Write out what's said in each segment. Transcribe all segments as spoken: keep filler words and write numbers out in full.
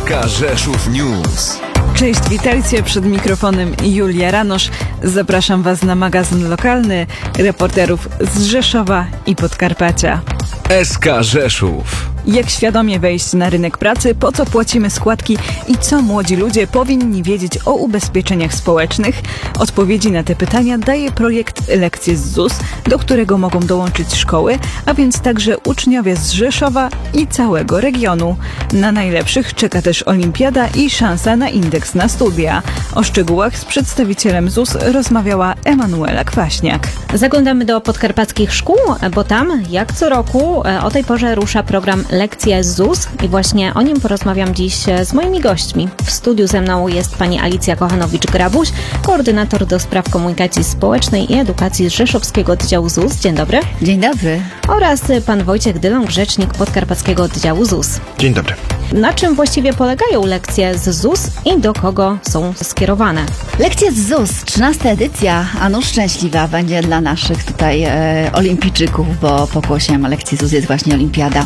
S K Rzeszów News. Cześć, witajcie, przed mikrofonem Julia Ranosz. Zapraszam Was na magazyn lokalny reporterów z Rzeszowa i Podkarpacia. S K Rzeszów. Jak świadomie wejść na rynek pracy, po co płacimy składki i co młodzi ludzie powinni wiedzieć o ubezpieczeniach społecznych? Odpowiedzi na te pytania daje projekt Lekcje z Z U S, do którego mogą dołączyć szkoły, a więc także uczniowie z Rzeszowa i całego regionu. Na najlepszych czeka też olimpiada i szansa na indeks na studia. O szczegółach z przedstawicielem Z U S rozmawiała Emanuela Kwaśniak. Zaglądamy do podkarpackich szkół, bo tam, jak co roku, o tej porze rusza program Lekcje z Z U S i właśnie o nim porozmawiam dziś z moimi gośćmi. W studiu ze mną jest pani Alicja Kochanowicz-Grabuś, koordynator do spraw komunikacji społecznej i edukacji z Rzeszowskiego Oddziału Z U S. Dzień dobry. Dzień dobry. Oraz pan Wojciech Dylon, rzecznik Podkarpackiego Oddziału Z U S. Dzień dobry. Na czym właściwie polegają lekcje z Z U S i do kogo są skierowane? Lekcje z Z U S, trzynasta edycja, a nuż szczęśliwa będzie dla naszych tutaj e, olimpijczyków, bo pokłosiem lekcji Z U S jest właśnie olimpiada.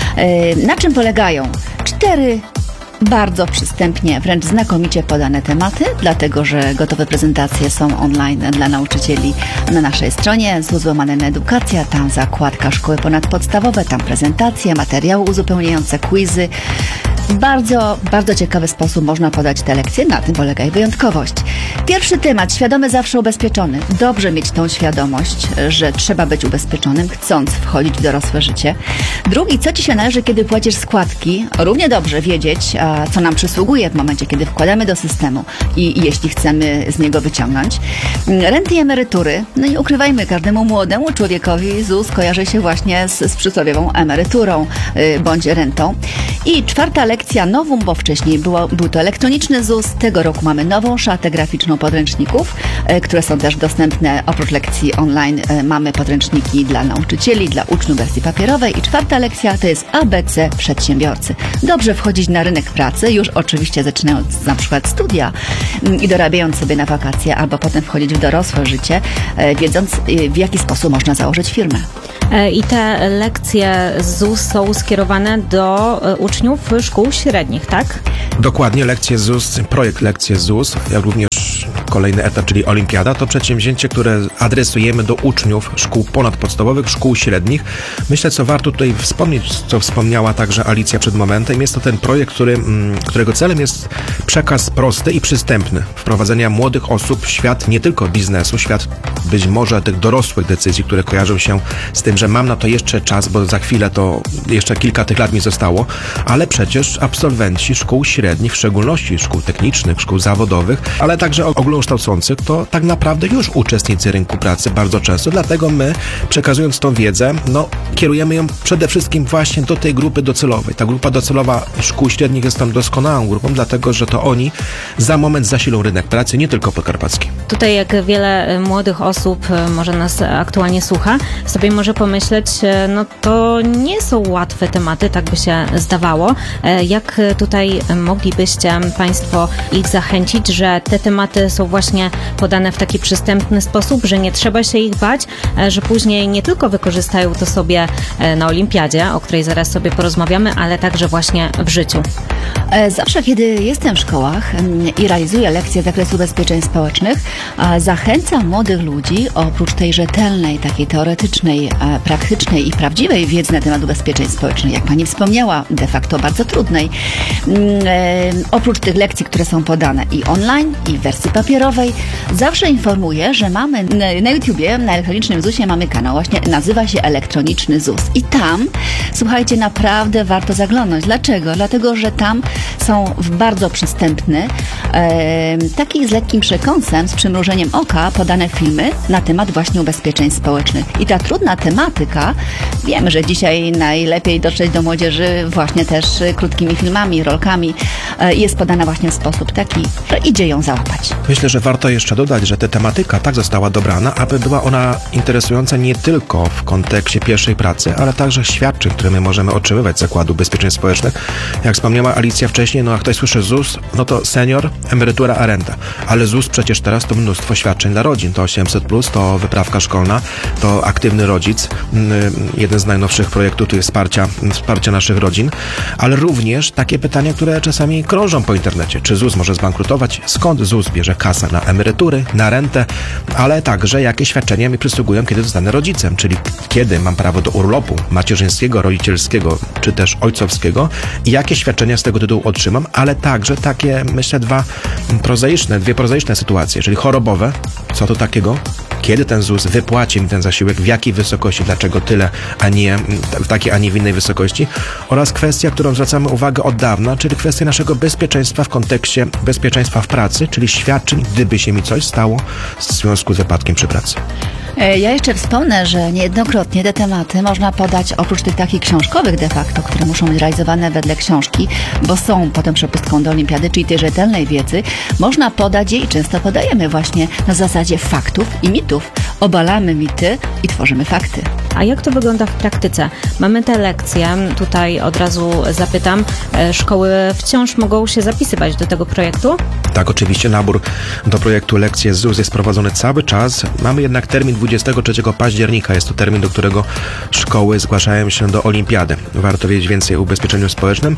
E, na czym polegają? Cztery bardzo przystępnie, wręcz znakomicie podane tematy, dlatego że gotowe prezentacje są online dla nauczycieli na naszej stronie. Z U S łamane na edukacja, tam zakładka szkoły ponadpodstawowe, tam prezentacje, materiały uzupełniające, quizy. W bardzo, bardzo ciekawy sposób można podać te lekcje, na tym polega ich wyjątkowość. Pierwszy temat, świadomy zawsze ubezpieczony. Dobrze mieć tą świadomość, że trzeba być ubezpieczonym, chcąc wchodzić w dorosłe życie. Drugi, co Ci się należy, kiedy płacisz składki. Równie dobrze wiedzieć, co nam przysługuje w momencie, kiedy wkładamy do systemu i, i jeśli chcemy z niego wyciągnąć. Renty i emerytury. No i ukrywajmy, każdemu młodemu człowiekowi Z U S kojarzy się właśnie z, z przysłowiową emeryturą yy, bądź rentą. I czwarta lekcja, nowum, bo wcześniej było, był to elektroniczny Z U S. Tego roku mamy nową szatę graficzną podręczników, e, które są też dostępne. Oprócz lekcji online e, mamy podręczniki dla nauczycieli, dla uczniów wersji papierowej. I czwarta lekcja to jest A B C przedsiębiorcy. Dobrze wchodzić na rynek pracy, już oczywiście zaczynając na przykład studia m, i dorabiając sobie na wakacje, albo potem wchodzić w dorosłe życie, e, wiedząc e, w jaki sposób można założyć firmę. I te lekcje z Z U S są skierowane do uczniów szkół średnich, tak? Dokładnie, lekcje Z U S, projekt Lekcje z Z U S, jak również kolejny etap, czyli olimpiada, to przedsięwzięcie, które adresujemy do uczniów szkół ponadpodstawowych, szkół średnich. Myślę, co warto tutaj wspomnieć, co wspomniała także Alicja przed momentem, jest to ten projekt, który, którego celem jest przekaz prosty i przystępny, wprowadzenia młodych osób w świat nie tylko biznesu, świat być może tych dorosłych decyzji, które kojarzą się z tym, że mam na to jeszcze czas, bo za chwilę to jeszcze kilka tych lat mi zostało, ale przecież absolwenci szkół średnich, w szczególności szkół technicznych, szkół zawodowych, ale także ogólnokształcących, to tak naprawdę już uczestnicy rynku pracy bardzo często, dlatego my, przekazując tą wiedzę, no, kierujemy ją przede wszystkim właśnie do tej grupy docelowej. Ta grupa docelowa szkół średnich jest tam doskonałą grupą, dlatego że to oni za moment zasilą rynek pracy, nie tylko podkarpacki. Tutaj jak wiele młodych osób może nas aktualnie słucha, sobie może pomyśleć, no to nie są łatwe tematy, tak by się zdawało. Jak tutaj moglibyście Państwo ich zachęcić, że te tematy są właśnie podane w taki przystępny sposób, że nie trzeba się ich bać, że później nie tylko wykorzystają to sobie na olimpiadzie, o której zaraz sobie porozmawiamy, ale także właśnie w życiu. Zawsze, kiedy jestem w szkołach i realizuję lekcje z zakresu ubezpieczeń społecznych, zachęcam młodych ludzi, oprócz tej rzetelnej, takiej teoretycznej, praktycznej i prawdziwej wiedzy na temat ubezpieczeń społecznych, jak Pani wspomniała, de facto bardzo trudnej, oprócz tych lekcji, które są podane i online, i w wersji papierowej, zawsze informuję, że mamy na YouTubie, na elektronicznym Z U S ie mamy kanał, właśnie nazywa się Elektroniczny Z U S. I tam, słuchajcie, naprawdę warto zaglądnąć. Dlaczego? Dlatego, że tam są w bardzo przystępny, e, taki z lekkim przekąsem, z przymrużeniem oka podane filmy na temat właśnie ubezpieczeń społecznych. I ta trudna tematyka, wiemy, że dzisiaj najlepiej dotrzeć do młodzieży właśnie też krótkimi filmami, rolkami, e, jest podana właśnie w sposób taki, że idzie ją załapać. Myślę, że warto jeszcze dodać, że ta tematyka tak została dobrana, aby była ona interesująca nie tylko w kontekście pierwszej pracy, ale także świadczeń, które my możemy otrzymywać z Zakładu Ubezpieczeń Społecznych. Jak wspomniała Alicja, wcześniej, no a ktoś słyszy ZUS, no to senior, emerytura, a renta. Ale ZUS przecież teraz to mnóstwo świadczeń dla rodzin. To osiemset plus, to wyprawka szkolna, to aktywny rodzic. Jeden z najnowszych projektów to jest wsparcia, wsparcia naszych rodzin. Ale również takie pytania, które czasami krążą po internecie. Czy ZUS może zbankrutować? Skąd ZUS bierze kasę na emerytury, na rentę, ale także jakie świadczenia mi przysługują, kiedy zostanę rodzicem, czyli kiedy mam prawo do urlopu macierzyńskiego, rodzicielskiego, czy też ojcowskiego i jakie świadczenia z tego tytułu otrzymam, ale także takie, myślę, dwa prozaiczne, dwie prozaiczne sytuacje, czyli chorobowe, co to takiego? Kiedy ten ZUS wypłaci mi ten zasiłek, w jakiej wysokości, dlaczego tyle, a nie w takiej, a nie w innej wysokości, oraz kwestia, którą zwracamy uwagę od dawna, czyli kwestia naszego bezpieczeństwa w kontekście bezpieczeństwa w pracy, czyli świadczeń, gdyby się mi coś stało w związku z wypadkiem przy pracy. Ja jeszcze wspomnę, że niejednokrotnie te tematy można podać oprócz tych takich książkowych de facto, które muszą być realizowane wedle książki, bo są potem przepustką do olimpiady, czyli tej rzetelnej wiedzy, można podać je i często podajemy właśnie na zasadzie faktów i mitów. Obalamy mity i tworzymy fakty. A jak to wygląda w praktyce? Mamy te lekcje, tutaj od razu zapytam, szkoły wciąż mogą się zapisywać do tego projektu? Tak, oczywiście nabór do projektu Lekcje z ZUS jest prowadzony cały czas. Mamy jednak termin dwudziestego trzeciego października. Jest to termin, do którego szkoły zgłaszają się do olimpiady. Warto wiedzieć więcej o ubezpieczeniu społecznym.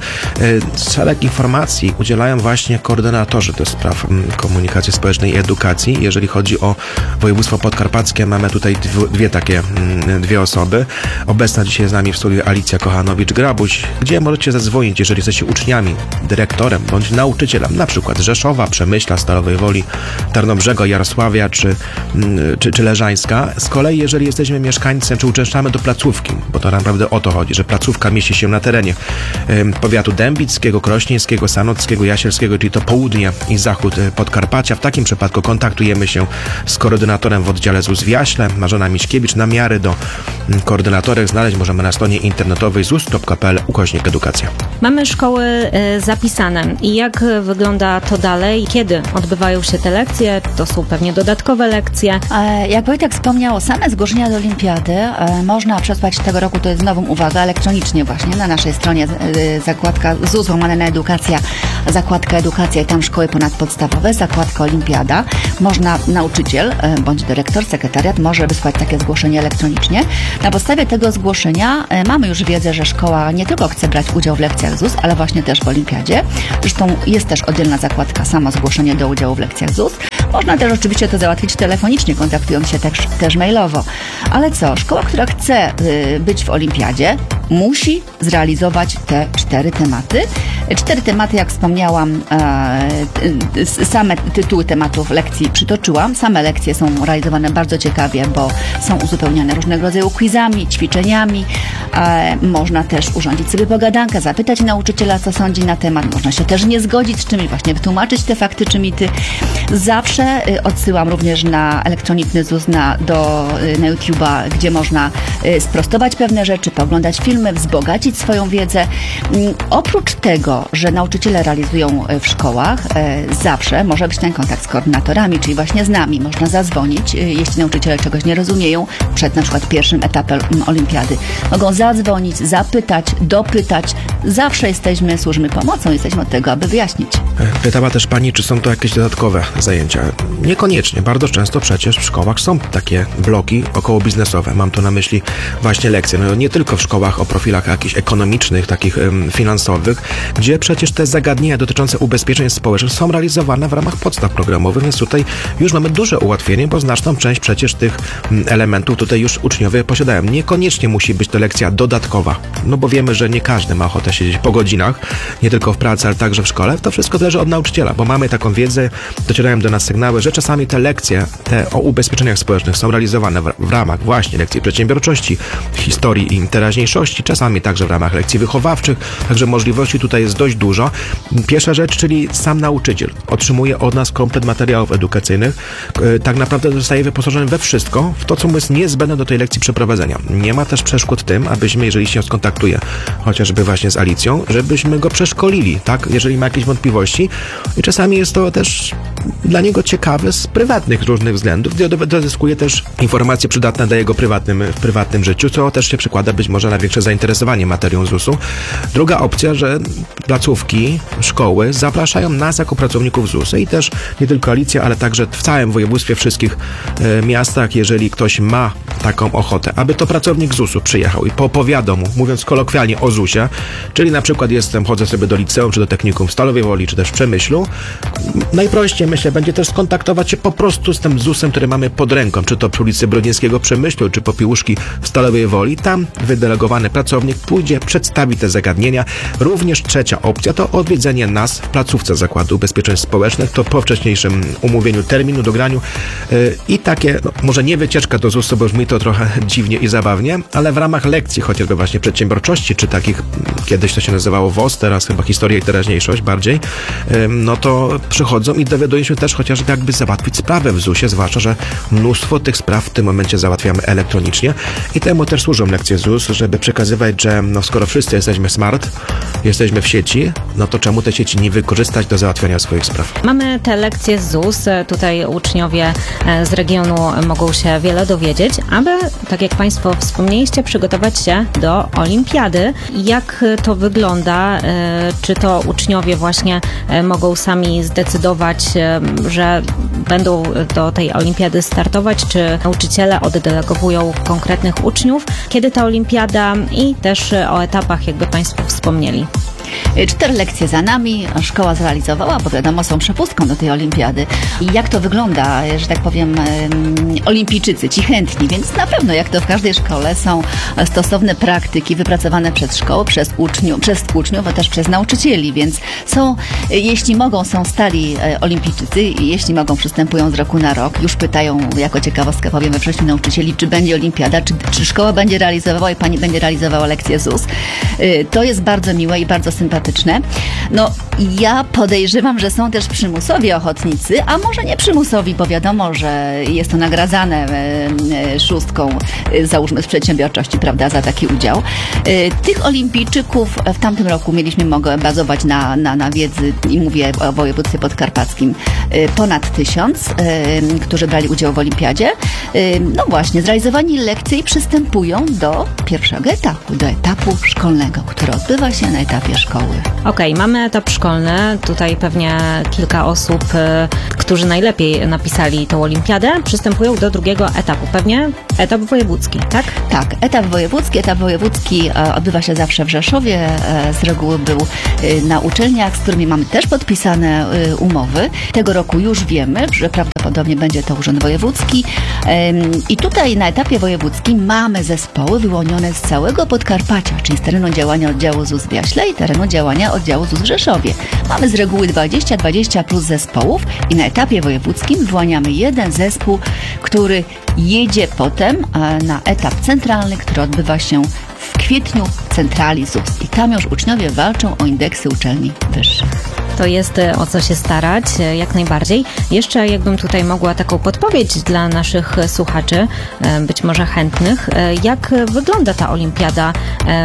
Szereg informacji udzielają właśnie koordynatorzy do spraw komunikacji społecznej i edukacji. Jeżeli chodzi o województwo podkarpackie, mamy tutaj dwie takie, dwie osoby. Obecna dzisiaj z nami w studiu Alicja Kochanowicz-Grabuś, gdzie możecie zadzwonić, jeżeli jesteście uczniami, dyrektorem bądź nauczycielem, na przykład z Rzeszowa, Przemyśla, Stalowej Woli, Tarnobrzega, Jarosławia czy, czy, czy Leżańska. Z kolei, jeżeli jesteśmy mieszkańcem, czy uczęszczamy do placówki, bo to naprawdę o to chodzi, że placówka mieści się na terenie ym, powiatu dębickiego, krośnieńskiego, sanockiego, jasielskiego, czyli to południe i zachód Podkarpacia. W takim przypadku kontaktujemy się z koordynatorem w oddziale ZUS w Jaśle, Marzena Miśkiewicz. Namiary do koordynatorek znaleźć możemy na stronie internetowej zus kropka p l ukośnik edukacja. Mamy szkoły y, zapisane i jak wygląda to dalej? Kiedy odbywają się te lekcje? To są pewnie dodatkowe lekcje. E, jak Wojtek wspomniał, same zgłoszenia do olimpiady e, można przesłać tego roku, to jest nową uwagę, elektronicznie właśnie na naszej stronie e, zakładka ZUS łamane na edukacja, zakładka edukacja i tam szkoły ponadpodstawowe, zakładka olimpiada. Można nauczyciel e, bądź dyrektor, sekretariat może wysłać takie zgłoszenie elektronicznie. Na podstawie tego zgłoszenia e, mamy już wiedzę, że szkoła nie tylko chce brać udział w lekcjach ZUS, ale właśnie też w olimpiadzie. Zresztą jest też oddzielna zakładka samo zgłoszenie do udziału w lekcjach ZUS. Można też oczywiście to załatwić telefonicznie, kontaktując się też, też mailowo. Ale co? Szkoła, która chce y, być w olimpiadzie, musi zrealizować te cztery tematy. Cztery tematy, jak wspomniałam, e, same tytuły tematów lekcji przytoczyłam. Same lekcje są realizowane bardzo ciekawie, bo są uzupełniane różnego rodzaju quizami, ćwiczeniami. E, można też urządzić sobie pogadankę, zapytać nauczyciela, co sądzi na temat. Można się też nie zgodzić z czymś, właśnie wytłumaczyć te fakty czy mity. Zawsze y, odsyłam również na elektroniczny ZUS na, do, y, na YouTube'a, gdzie można y, sprostować pewne rzeczy, pooglądać filmy, wzbogacić swoją wiedzę. Y, oprócz tego, że nauczyciele realizują y, w szkołach, y, zawsze może być ten kontakt z koordynatorami, czyli właśnie z nami. Można zadzwonić, y, jeśli nauczyciele czegoś nie rozumieją, przed na przykład pierwszym etapem y, olimpiady. Mogą zadzwonić, zapytać, dopytać. Zawsze jesteśmy, służymy pomocą, jesteśmy od tego, aby wyjaśnić. Pytała też pani, czy są to jakieś dodatkowe zajęcia. Niekoniecznie. Bardzo często przecież w szkołach są takie bloki okołobiznesowe. Mam tu na myśli właśnie lekcje. No nie tylko w szkołach o profilach jakichś ekonomicznych, takich um, finansowych, gdzie przecież te zagadnienia dotyczące ubezpieczeń społecznych są realizowane w ramach podstaw programowych, więc tutaj już mamy duże ułatwienie, bo znaczną część przecież tych um, elementów tutaj już uczniowie posiadają. Niekoniecznie musi być to lekcja dodatkowa, no bo wiemy, że nie każdy ma ochotę siedzieć po godzinach, nie tylko w pracy, ale także w szkole. To wszystko zależy od nauczyciela, bo mamy taką wiedzę, docierają do nas sygnały, że czasami te lekcje te o ubezpieczeniach społecznych są realizowane w, w ramach właśnie lekcji przedsiębiorczości, historii i teraźniejszości, czasami także w ramach lekcji wychowawczych, także możliwości tutaj jest dość dużo. Pierwsza rzecz, czyli sam nauczyciel otrzymuje od nas komplet materiałów edukacyjnych, tak naprawdę zostaje wyposażony we wszystko, w to, co mu jest niezbędne do tej lekcji przeprowadzenia. Nie ma też przeszkód tym, abyśmy, jeżeli się skontaktuje chociażby właśnie z Alicją, żebyśmy go przeszkolili, tak, jeżeli ma jakieś wątpliwości. I czasami jest to też dla niego ciekawe z prywatnych różnych względów, gdzie dozyskuje też informacje przydatne dla jego prywatnym, w prywatnym życiu, co też się przekłada być może na większe zainteresowanie materią zusu. Druga opcja, że placówki, szkoły zapraszają nas jako pracowników zusu i też nie tylko Alicja, ale także w całym województwie, wszystkich e, miastach, jeżeli ktoś ma taką ochotę, aby to pracownik zusu przyjechał i poopowiadał mu, mówiąc kolokwialnie o zusie, czyli na przykład jestem, chodzę sobie do liceum, czy do technikum w Stalowej Woli, czy też w Przemyślu. Najprościej, myślę, będzie też skontaktować się po prostu z tym zusem, który mamy pod ręką, czy to przy ulicy Brodzińskiego w Przemyślu, czy Popiełuszki w Stalowej Woli. Tam wydelegowany pracownik pójdzie, przedstawi te zagadnienia. Również trzecia opcja to odwiedzenie nas w placówce Zakładu Ubezpieczeń Społecznych, to po wcześniejszym umówieniu terminu, dograniu yy, i takie, no, może nie wycieczka do zusu, bo brzmi to trochę dziwnie i zabawnie, ale w ramach lekcji chociażby właśnie przedsiębiorczości, czy takich, kiedyś to się nazywało W O S, teraz chyba historia i teraźniejszość bardziej, yy, no to przychodzą i dowiadują się też chociażby jakby załatwić sprawę w zusie, zwłaszcza, że mnóstwo tych spraw w tym momencie załatwiamy elektronicznie i temu też służą lekcje Z U S, żeby przekazywać, że no skoro wszyscy jesteśmy smart, jesteśmy w sieci, no to czemu te sieci nie wykorzystać do załatwiania swoich spraw? Mamy te lekcje Z U S, tutaj uczniowie z regionu mogą się wiele dowiedzieć, aby, tak jak Państwo wspomnieliście, przygotować się do olimpiady. Jak to wygląda? Czy to uczniowie właśnie mogą sami zdecydować, że będą do tej olimpiady startować, czy nauczyciele oddelegowują konkretnych uczniów? Kiedy ta olimpiada i też o etapach, jakby Państwo wspomnieli. Cztery lekcje za nami, szkoła zrealizowała, bo wiadomo, są przepustką do tej olimpiady. I jak to wygląda, że tak powiem, olimpijczycy, ci chętni, więc na pewno, jak to w każdej szkole, są stosowne praktyki wypracowane przez szkołę, przez uczniów, przez uczniów, a też przez nauczycieli, więc są, jeśli mogą, są stali olimpijczycy i jeśli mogą, przystępują z roku na rok, już pytają, jako ciekawostkę powiem we wrześniu nauczycieli, czy będzie olimpiada, czy, czy szkoła będzie realizowała i pani będzie realizowała lekcję Z U S. To jest bardzo miłe i bardzo sympatyczne. No, ja podejrzewam, że są też przymusowi ochotnicy, a może nie przymusowi, bo wiadomo, że jest to nagradzane e, szóstką, e, załóżmy z przedsiębiorczości, prawda, za taki udział. E, tych olimpijczyków w tamtym roku mieliśmy, mogę bazować na, na, na wiedzy, i mówię o województwie podkarpackim, e, ponad tysiąc, e, którzy brali udział w olimpiadzie. E, no właśnie, zrealizowani lekcje i przystępują do pierwszego etapu, do etapu szkolnego, który odbywa się na etapie szkoły. Okej, okay, mamy etap szkolny. Tutaj pewnie kilka osób, y, którzy najlepiej napisali tą olimpiadę, przystępują do drugiego etapu. Pewnie etap wojewódzki, tak? Tak, etap wojewódzki. Etap wojewódzki e, odbywa się zawsze w Rzeszowie. E, z reguły był e, na uczelniach, z którymi mamy też podpisane e, umowy. Tego roku już wiemy, że prawdopodobnie będzie to Urząd Wojewódzki. E, I tutaj na etapie wojewódzkim mamy zespoły wyłonione z całego Podkarpacia, czyli z terenu działania oddziału Z U S w Jaśle i terenu działania oddziału Z U S w Rzeszowie. Mamy z reguły dwadzieścia dwadzieścia plus zespołów i na etapie wojewódzkim wyłaniamy jeden zespół, który jedzie potem na etap centralny, który odbywa się w kwietniu w centrali Z U S. I tam już uczniowie walczą o indeksy uczelni wyższych. To jest o co się starać, jak najbardziej. Jeszcze jakbym tutaj mogła taką podpowiedź dla naszych słuchaczy, być może chętnych, jak wygląda ta olimpiada?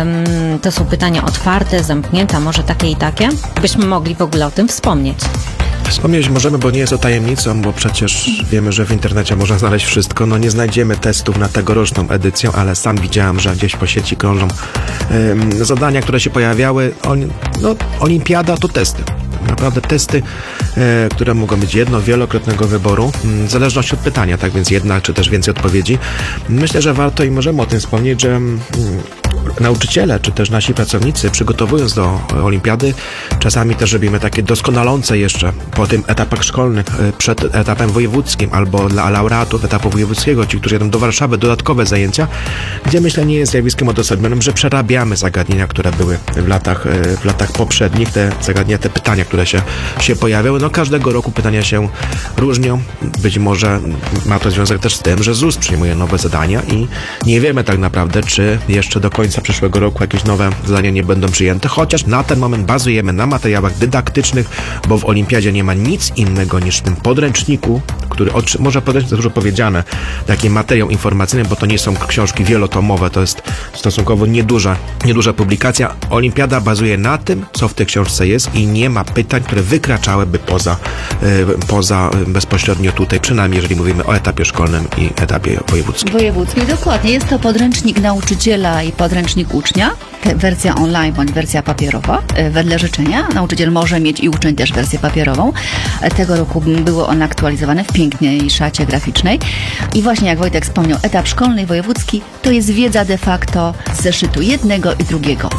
To są pytania otwarte, zamknięte, może takie i takie? Byśmy mogli w ogóle o tym wspomnieć. Wspomnieć możemy, bo nie jest to tajemnicą, bo przecież wiemy, że w internecie można znaleźć wszystko. No nie znajdziemy testów na tegoroczną edycję, ale sam widziałem, że gdzieś po sieci krążą um, zadania, które się pojawiały. On, no, olimpiada to testy. Naprawdę testy, e, które mogą być jedno, wielokrotnego wyboru, w zależności od pytania, tak więc jedna czy też więcej odpowiedzi. Myślę, że warto i możemy o tym wspomnieć, że mm, nauczyciele, czy też nasi pracownicy, przygotowując do olimpiady, czasami też robimy takie doskonalące jeszcze po tym etapach szkolnych, przed etapem wojewódzkim, albo dla laureatów etapu wojewódzkiego, ci, którzy jadą do Warszawy, dodatkowe zajęcia, gdzie myślę nie jest zjawiskiem odosobnionym, że przerabiamy zagadnienia, które były w latach, w latach poprzednich, te zagadnienia, te pytania, które się, się pojawiały. No każdego roku pytania się różnią. Być może ma to związek też z tym, że Z U S przyjmuje nowe zadania i nie wiemy tak naprawdę, czy jeszcze do końca przyszłego roku jakieś nowe zadania nie będą przyjęte, chociaż na ten moment bazujemy na materiałach dydaktycznych, bo w olimpiadzie nie ma nic innego niż w tym podręczniku, który, otrzy- może podręcznik to dużo powiedziane, taki materiał informacyjny, bo to nie są książki wielotomowe, to jest stosunkowo nieduża, nieduża publikacja. Olimpiada bazuje na tym, co w tej książce jest i nie ma pytań, które wykraczałyby poza, y, poza y, bezpośrednio tutaj, przynajmniej jeżeli mówimy o etapie szkolnym i etapie wojewódzkim. Wojewódzki, dokładnie. Jest to podręcznik nauczyciela i podręcznik ucznia. Te, wersja online bądź wersja papierowa, e, wedle życzenia. Nauczyciel może mieć i uczeń też wersję papierową. E, tego roku było one aktualizowane w pięknej szacie graficznej. I właśnie jak Wojtek wspomniał, etap szkolny i wojewódzki to jest wiedza de facto z zeszytu jednego i drugiego.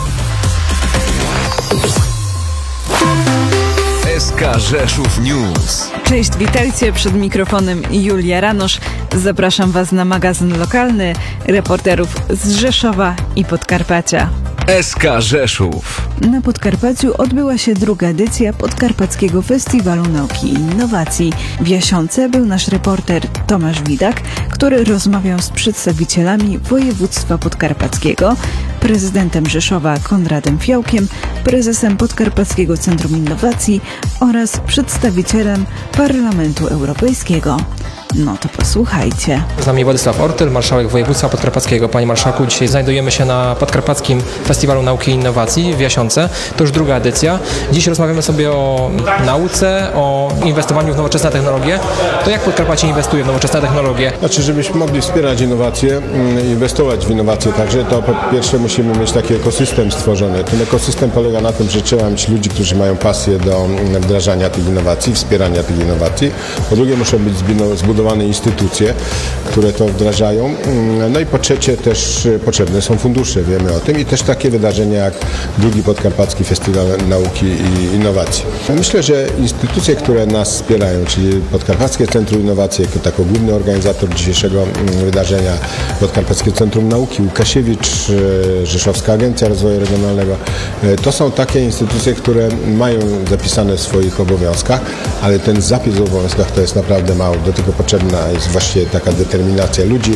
S K Rzeszów News. Cześć, witajcie, przed mikrofonem Julia Ranosz. Zapraszam Was na magazyn lokalny reporterów z Rzeszowa i Podkarpacia. S K Rzeszów. Na Podkarpaciu odbyła się druga edycja Podkarpackiego Festiwalu Nauki i Innowacji. W Jasionce był nasz reporter Tomasz Widak, który rozmawiał z przedstawicielami województwa podkarpackiego, prezydentem Rzeszowa Konradem Fiałkiem, prezesem Podkarpackiego Centrum Innowacji oraz przedstawicielem Parlamentu Europejskiego. No to posłuchajcie. Z nami Władysław Ortyl, marszałek województwa podkarpackiego. Panie marszałku, dzisiaj znajdujemy się na Podkarpackim Festiwalu Nauki i Innowacji w Jasionce. To już druga edycja. Dziś rozmawiamy sobie o nauce, o inwestowaniu w nowoczesne technologie. To jak Podkarpacie inwestuje w nowoczesne technologie? Znaczy, żebyśmy mogli wspierać innowacje, inwestować w innowacje także, to po pierwsze musimy mieć taki ekosystem stworzony. Ten ekosystem polega na tym, że trzeba mieć ludzi, którzy mają pasję do wdrażania tych innowacji, wspierania tych innowacji. Po drugie muszą być zbudowane instytucje, które to wdrażają. No i po trzecie też potrzebne są fundusze, wiemy o tym, i też takie wydarzenia jak drugi Podkarpacki Festiwal Nauki i Innowacji. Myślę, że instytucje, które nas wspierają, czyli Podkarpackie Centrum Innowacji jako jako główny organizator dzisiejszego wydarzenia, Podkarpackie Centrum Nauki, Łukasiewicz, Rzeszowska Agencja Rozwoju Regionalnego, to są takie instytucje, które mają zapisane w swoich obowiązkach, ale ten zapis w obowiązkach to jest naprawdę mało. Do tego potrzebna jest właśnie taka determinacja ludzi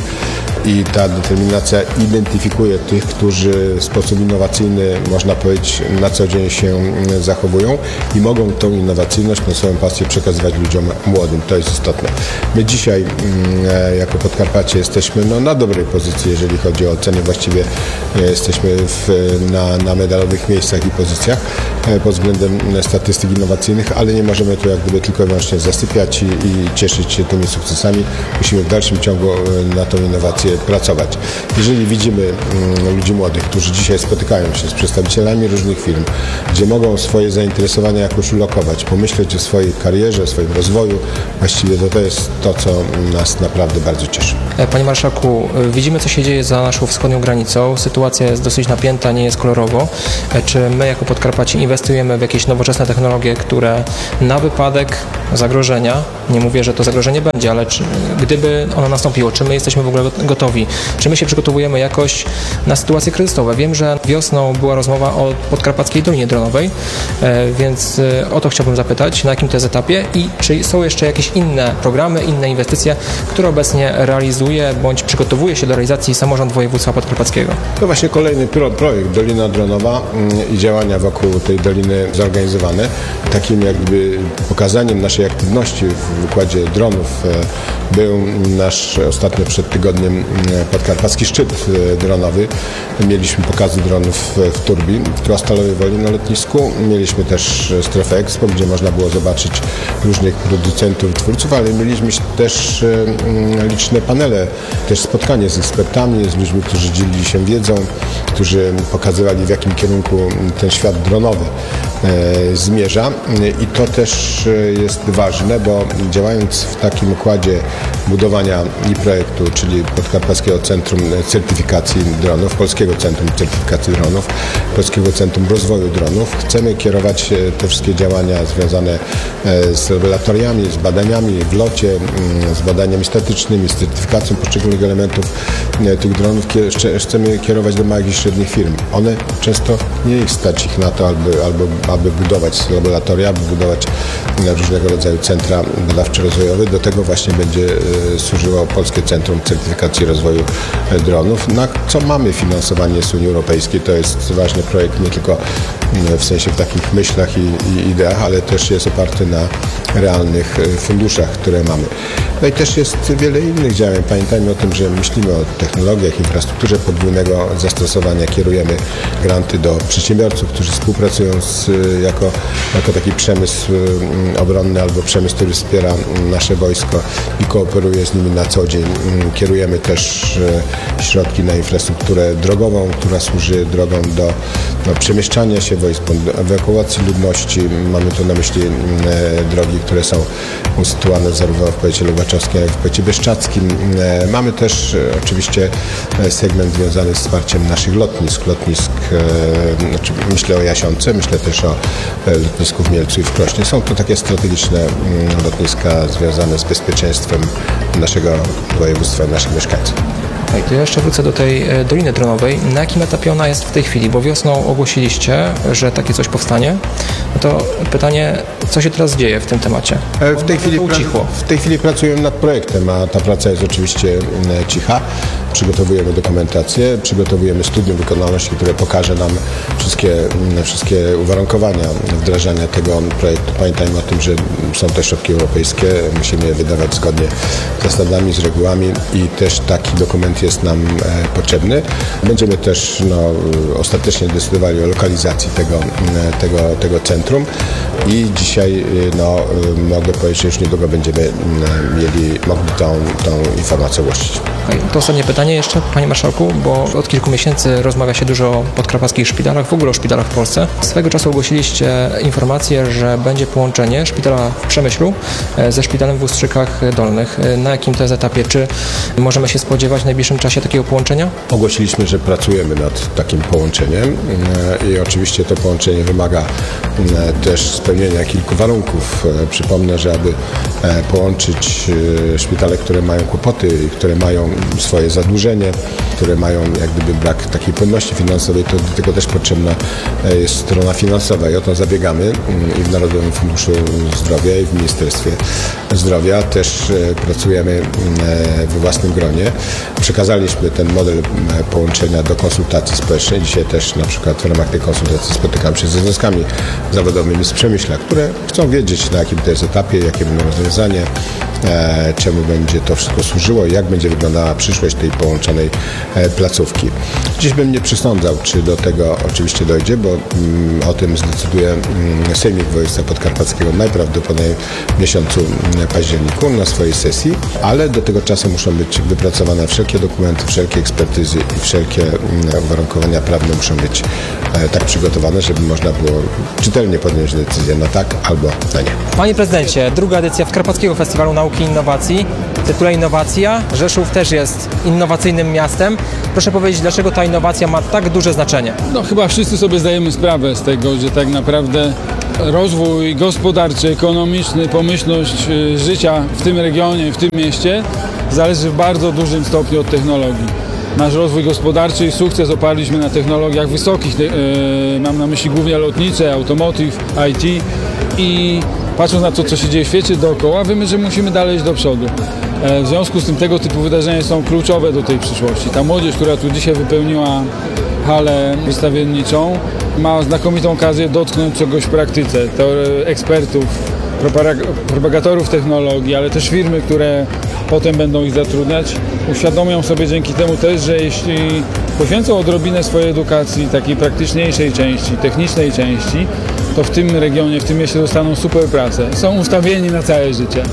i ta determinacja identyfikuje tych, którzy w sposób innowacyjny, można powiedzieć, na co dzień się zachowują i mogą tą innowacyjność, tę swoją pasję przekazywać ludziom młodym. To jest istotne. My dzisiaj jako Podkarpacie jesteśmy no, na dobrej pozycji, jeżeli chodzi o oceny. Właściwie jesteśmy w, na, na medalowych miejscach i pozycjach pod względem statystyk innowacyjnych, ale nie możemy tu jak gdyby tylko i wyłącznie zasypiać i, i cieszyć się tymi sukcesami. Musimy w dalszym ciągu na tą innowację pracować. Jeżeli widzimy um, ludzi młodych, którzy dzisiaj spotykają się z przedstawicielami różnych firm, gdzie mogą swoje zainteresowania jakoś ulokować, pomyśleć o swojej karierze, o swoim rozwoju, właściwie to, to jest to, co nas naprawdę bardzo cieszy. Panie marszałku, widzimy, co się dzieje za naszą wschodnią granicą. Sytuacja jest dosyć napięta, nie jest kolorowo. Czy my jako Podkarpacie inwestujemy w jakieś nowoczesne technologie, które na wypadek zagrożenia, nie mówię, że to zagrożenie będzie, ale czy, gdyby ono nastąpiło, czy my jesteśmy w ogóle gotowi? Czy my się przygotowujemy jakoś na sytuacje kryzysowe? Wiem, że wiosną była rozmowa o Podkarpackiej Dolinie Dronowej, więc o to chciałbym zapytać, na jakim to jest etapie i czy są jeszcze jakieś inne programy, inne inwestycje, które obecnie realizuje bądź przygotowuje się do realizacji samorząd województwa podkarpackiego? To właśnie kolejny projekt Dolina Dronowa i działania wokół tej doliny zorganizowane. Takim jakby pokazaniem naszej aktywności w wykładzie dronów był nasz ostatnio przed tygodniem podkarpacki szczyt dronowy. Mieliśmy pokazy dronów w Turbi, w Krostalowej Woli na lotnisku. Mieliśmy też strefę Expo, gdzie można było zobaczyć różnych producentów, twórców, ale mieliśmy też liczne panele, też spotkanie z ekspertami, z ludźmi, którzy dzielili się wiedzą, którzy pokazywali, w jakim kierunku ten świat dronowy zmierza. I to też jest ważne, bo działając w takim układzie budowania i projektu, czyli Podkarpackiego Centrum Certyfikacji Dronów, Polskiego Centrum Certyfikacji Dronów, Polskiego Centrum Rozwoju Dronów, chcemy kierować te wszystkie działania związane z laboratoriami, z badaniami w locie, z badaniami statycznymi, z certyfikacją poszczególnych elementów tych dronów. Chcemy kierować do małych i średnich firm. One często nie stać ich na to, aby, albo aby budować laboratoria, aby budować różnego rodzaju centra badawczo-rozwojowe. Do tego właśnie będzie służyło Polskie Centrum Certyfikacji Rozwoju Dronów, na co mamy finansowanie z Unii Europejskiej. To jest ważny projekt nie tylko w sensie w takich myślach i, i ideach, ale też jest oparty na realnych funduszach, które mamy. No i też jest wiele innych działań. Pamiętajmy o tym, że myślimy o technologiach, infrastrukturze podwójnego zastosowania, kierujemy granty do przedsiębiorców, którzy współpracują z, jako, jako taki przemysł obronny albo przemysł, który wspiera nasze wojsko i kooperuje z nimi na co dzień. Kierujemy też środki na infrastrukturę drogową, która służy drogą do no, przemieszczania się wojsk, ewakuacji ludności. Mamy tu na myśli drogi, które są usytuowane zarówno w powiecie lubaczowskim, jak i w powiecie bieszczadzkim. Mamy też oczywiście segment związany z wsparciem naszych lotnisk. Lotnisk, znaczy myślę o Jasionce, myślę też o lotnisku w Mielcu i w Krośnie. Są to takie strategiczne lotniska związane z bezpieczeństwem naszego województwa, naszych mieszkańców. Okay, to ja jeszcze wrócę do tej Doliny Dronowej. Na jakim etapie ona jest w tej chwili? Bo wiosną ogłosiliście, że takie coś powstanie. No to pytanie, co się teraz dzieje w tym temacie? W tej chwili, ucichło. W tej chwili pracujemy nad projektem, a ta praca jest oczywiście cicha. Przygotowujemy dokumentację, przygotowujemy studium wykonalności, które pokaże nam wszystkie, wszystkie uwarunkowania wdrażania tego projektu. Pamiętajmy o tym, że są to środki europejskie, musimy je wydawać zgodnie z zasadami, z regułami i też taki dokument jest nam potrzebny. Będziemy też no, ostatecznie decydowali o lokalizacji tego, tego, tego centrum i dzisiaj no, mogę powiedzieć, że już niedługo będziemy mieli, mogli tą, tą informację ogłosić. Okay, to ostatnie pytanie jeszcze, panie marszałku, bo od kilku miesięcy rozmawia się dużo o podkarpackich szpitalach, w ogóle o szpitalach w Polsce. Swego czasu ogłosiliście informację, że będzie połączenie szpitala w Przemyślu ze szpitalem w Ustrzykach Dolnych. Na jakim to jest etapie? Czy możemy się spodziewać w najbliższym czasie takiego połączenia? Ogłosiliśmy, że pracujemy nad takim połączeniem i oczywiście to połączenie wymaga też spełnienia kilku warunków. Przypomnę, że aby połączyć szpitale, które mają kłopoty, które mają swoje zadłużenie, które mają jak gdyby brak takiej płynności finansowej, to do tego też potrzebna jest strona finansowa i o to zabiegamy i w Narodowym Funduszu Zdrowia i w Ministerstwie Zdrowia też pracujemy we własnym gronie. Przekazaliśmy ten model połączenia do konsultacji społecznej. Dzisiaj też na przykład w ramach tej konsultacji spotykam się ze związkami zawodowymi z Przemyśla, które chcą wiedzieć, na jakim to jest etapie, jakie będą rozwiązania, czemu będzie to wszystko służyło i jak będzie wyglądała przyszłość tej połączonej placówki. Dziś bym nie przesądzał, czy do tego oczywiście dojdzie, bo mm, o tym zdecyduje mm, Sejmik Województwa Podkarpackiego najprawdopodobniej w miesiącu październiku na swojej sesji, ale do tego czasu muszą być wypracowane wszelkie dokumenty, wszelkie ekspertyzy i wszelkie mm, uwarunkowania prawne muszą być e, tak przygotowane, żeby można było czytelnie podjąć decyzję na tak albo na nie. Panie prezydencie, druga edycja Karpackiego Festiwalu Nauki i Innowacji. Tytule Innowacja. Rzeszów też jest innowacyjnym miastem. Proszę powiedzieć, dlaczego ta innowacja ma tak duże znaczenie? No chyba wszyscy sobie zdajemy sprawę z tego, że tak naprawdę rozwój gospodarczy, ekonomiczny, pomyślność życia w tym regionie, w tym mieście zależy w bardzo dużym stopniu od technologii. Nasz rozwój gospodarczy i sukces oparliśmy na technologiach wysokich, mam na myśli głównie lotnicze, automotive, I T i patrząc na to, co się dzieje w świecie dookoła, wiemy, że musimy dalej iść do przodu. W związku z tym tego typu wydarzenia są kluczowe do tej przyszłości. Ta młodzież, która tu dzisiaj wypełniła halę wystawienniczą, ma znakomitą okazję dotknąć czegoś w praktyce. To ekspertów, propagatorów technologii, ale też firmy, które potem będą ich zatrudniać, uświadomią sobie dzięki temu też, że jeśli poświęcą odrobinę swojej edukacji, takiej praktyczniejszej części, technicznej części, to w tym regionie, w tym mieście dostaną super pracę. Są ustawieni na całe życie.